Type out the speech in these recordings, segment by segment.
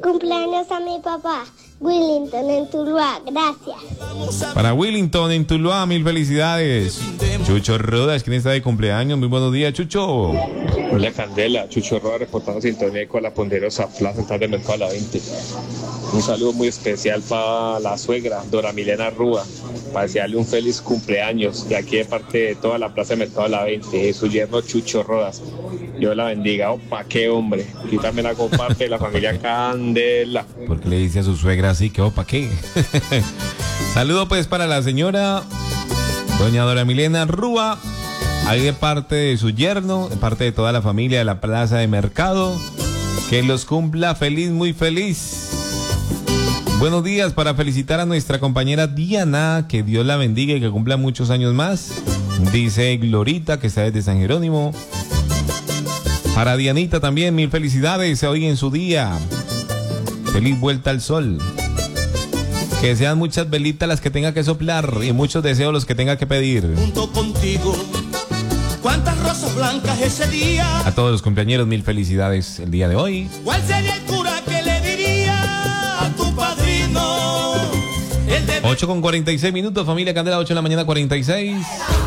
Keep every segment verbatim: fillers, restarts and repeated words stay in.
cumpleaños a mi papá, Willington en Tuluá, gracias. Para Willington en Tuluá, mil felicidades. Chucho Rodas, ¿quién está de cumpleaños? Muy buenos días, Chucho. Hola, Candela, Chucho Rodas reportando sintonía con la ponderosa Plaza Central del Mercado de la veinte. Un saludo muy especial para la suegra, Dora Milena Rúa, para desearle un feliz cumpleaños de aquí de parte de toda la Plaza del Mercado de la veinte, de su yerno Chucho Rodas. Dios la bendiga. Opa, qué hombre. Aquí también la comparte la familia Candela. ¿Por qué le dice a su suegra así? ¿Qué opa qué? Saludo pues para la señora doña Dora Milena Rúa, ahí de parte de su yerno, de parte de toda la familia de la Plaza de Mercado. Que los cumpla feliz, muy feliz. Buenos días para felicitar a nuestra compañera Diana, que Dios la bendiga y que cumpla muchos años más. Dice Glorita, que está desde San Jerónimo. Para Dianita también, mil felicidades hoy en su día. Feliz vuelta al sol. Que sean muchas velitas las que tenga que soplar y muchos deseos los que tenga que pedir. Junto contigo, cuántas rosas blancas ese día. A todos los cumpleañeros, mil felicidades el día de hoy. ¿Cuál sería el cura que le diría a tu padrino? El de... ocho con cuarenta y seis minutos, familia Candela, ocho de la mañana, cuarenta y seis.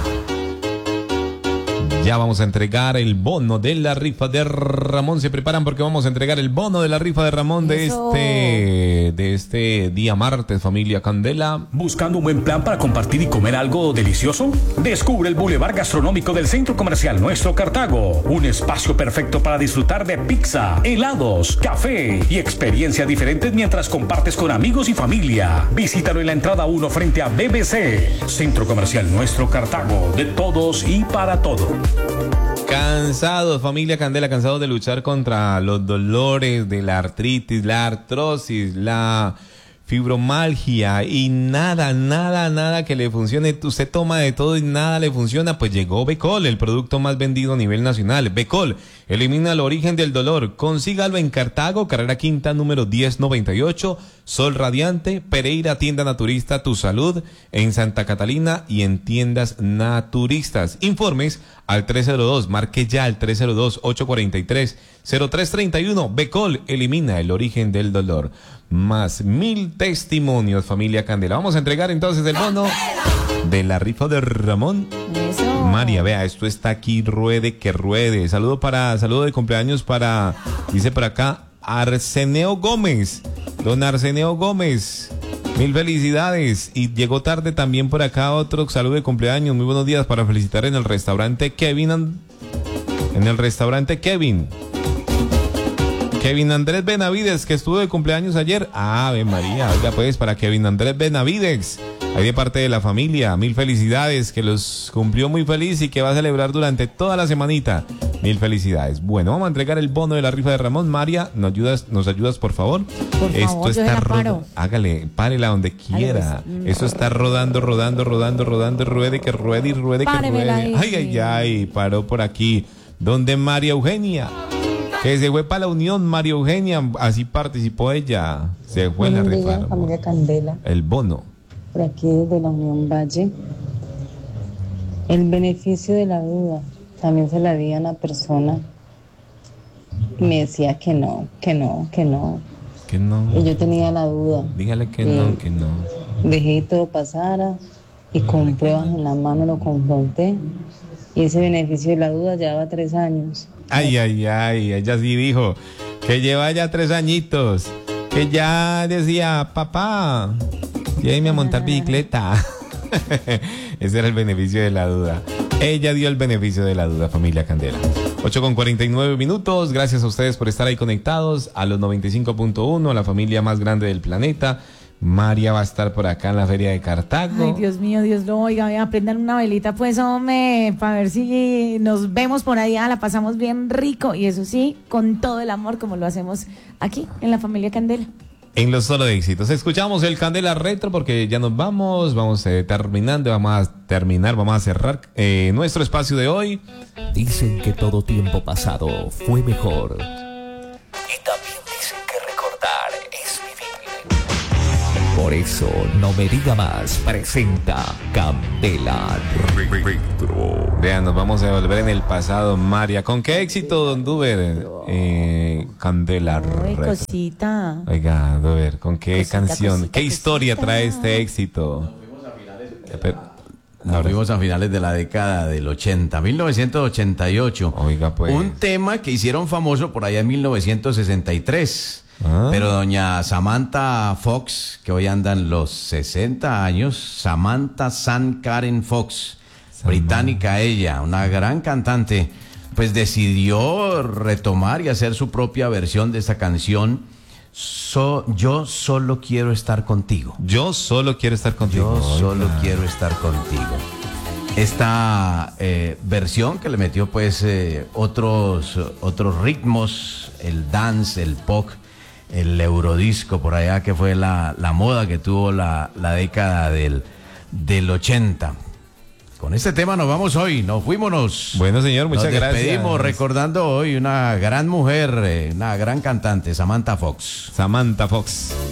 Ya vamos a entregar el bono de la rifa de Ramón. Se preparan porque vamos a entregar el bono de la rifa de Ramón de Eso. este de este día martes, familia Candela. ¿Buscando un buen plan para compartir y comer algo delicioso? Descubre el Boulevard Gastronómico del Centro Comercial Nuestro Cartago. Un espacio perfecto para disfrutar de pizza, helados, café y experiencias diferentes mientras compartes con amigos y familia. Visítalo en la entrada uno frente a B B C. Centro Comercial Nuestro Cartago. De todos y para todo. Cansados, familia Candela, cansados de luchar contra los dolores de la artritis, la artrosis, la fibromialgia y nada, nada, nada que le funcione. Usted toma de todo y nada le funciona. Pues llegó Becol, el producto más vendido a nivel nacional. Becol elimina el origen del dolor. Consígalo en Cartago, carrera quinta, número diez noventa y ocho, Sol Radiante, Pereira, tienda naturista Tu Salud, en Santa Catalina y en tiendas naturistas. Informes al tres cero dos, marque ya al tres cero dos, ocho cuatro tres, cero tres tres uno. Becol elimina el origen del dolor. Más mil testimonios, familia Candela. Vamos a entregar entonces el bono de la rifa de Ramón. Eso. María, vea, esto está aquí, ruede que ruede. Saludo para, saludo de cumpleaños para, dice por acá, Arseneo Gómez. Don Arseneo Gómez, mil felicidades. Y llegó tarde también por acá otro saludo de cumpleaños. Muy buenos días para felicitar en el restaurante Kevin. En el restaurante Kevin. Kevin Andrés Benavides, que estuvo de cumpleaños ayer. Ah, Ave María, oiga pues, para Kevin Andrés Benavides, ahí de parte de la familia, mil felicidades, que los cumplió muy feliz y que va a celebrar durante toda la semanita. Mil felicidades. Bueno, vamos a entregar el bono de la rifa de Ramón. María, ¿nos ayudas, nos ayudas por favor? Por favor, Esto yo está la paro. rodando. Hágale, párela donde quiera. Ay, Esto está rodando, rodando, rodando, rodando, ruede, que ruede y ruede, que Páremela ruede. ahí. Ay, ay, ay, paró por aquí. ¿Dónde María Eugenia? Que se fue para la Unión, María Eugenia, así participó ella. Se fue en la Buenos rifa. días, familia Candela, El bono. por aquí desde la Unión Valle. El beneficio de la duda también se la di a una persona y me decía que no, que no, que no. Que no. Y yo tenía la duda. Dígale que Sí. no, que no. Dejé que todo pasara y con pruebas en la mano lo confronté. Y ese beneficio de la duda llevaba tres años. Ay, ay, ay, ella sí dijo que lleva ya tres añitos, que ya decía, papá, lléveme a montar bicicleta. Ese era el beneficio de la duda. Ella dio el beneficio de la duda, familia Candela. ocho con cuarenta y nueve minutos, gracias a ustedes por estar ahí conectados a los noventa y cinco punto uno, la familia más grande del planeta. María va a estar por acá en la feria de Cartago. Ay, Dios mío, Dios lo oiga, vea, prendan una velita, pues, hombre, para ver si nos vemos por allá, la pasamos bien rico, y eso sí, con todo el amor, como lo hacemos aquí, en la familia Candela. En los solo de éxitos. Escuchamos el Candela Retro porque ya nos vamos, vamos eh, terminando, vamos a terminar, vamos a cerrar eh, nuestro espacio de hoy. Dicen que todo tiempo pasado fue mejor. Y también dicen que recordar es vivir. Por eso, No Me Diga Más presenta Candela Retro. Vean, nos vamos a volver en el pasado, María. ¿Con qué éxito, don Duber? Eh, Candela Ay, Retro. cosita. Oiga, Duber, ¿con qué Cosita, canción, cosita, qué historia cosita. trae este éxito? Nos fuimos a finales de la década del ochenta, mil novecientos ochenta y ocho. Oiga, pues. Un tema que hicieron famoso por allá en mil novecientos sesenta y tres. Ah. Pero doña Samantha Fox, que hoy andan los sesenta años, Samantha San Karen Fox, británica ella, una gran cantante, pues decidió retomar y hacer su propia versión de esta canción. So, yo solo quiero estar contigo. Yo solo quiero estar contigo. Yo solo Oiga. quiero estar contigo. Esta eh, versión que le metió pues eh, otros, otros ritmos, el dance, el pop, el eurodisco por allá, que fue la, la moda que tuvo la, la década del, del ochenta. Con este tema nos vamos hoy, nos fuímonos. Bueno, señor, muchas nos gracias. despedimos recordando hoy una gran mujer, eh, una gran cantante, Samantha Fox. Samantha Fox.